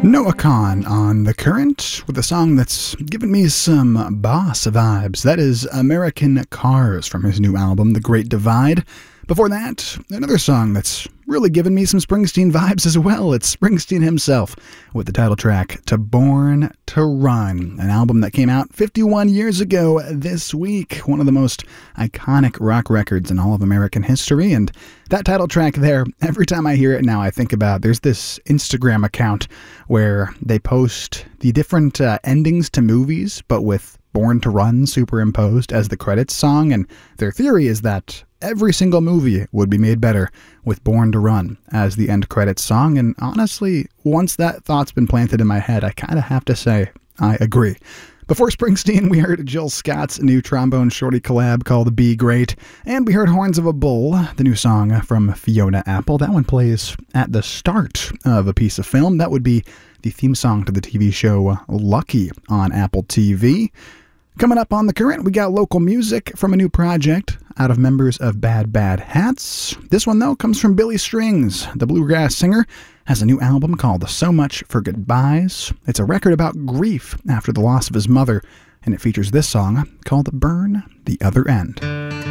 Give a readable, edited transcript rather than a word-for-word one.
Noah Kahan on The Current with a song that's given me some boss vibes. That is American Cars from his new album, The Great Divide. Before that, another song that's really given me some Springsteen vibes as well. It's Springsteen himself with the title track to Born to Run, an album that came out 51 years ago this week. One of the most iconic rock records in all of American history. And that title track there, every time I hear it now, I think about there's this Instagram account where they post the different endings to movies, but with Born to Run superimposed as the credits song. And their theory is that every single movie would be made better with Born to Run as the end credits song. And honestly, once that thought's been planted in my head, I kind of have to say I agree. Before Springsteen, we heard Jill Scott's new Trombone Shorty collab called Be Great, and we heard Horns of a Bull, the new song from Fiona Apple. That one plays at the start of a piece of film. That would be the theme song to the TV show Lucky on Apple TV. Coming up on The Current, we got local music from a new project out of members of Bad Bad Hats. This one, though, comes from Billy Strings. The bluegrass singer has a new album called So Much for Goodbyes. It's a record about grief after the loss of his mother, and it features this song called Burn the Other End.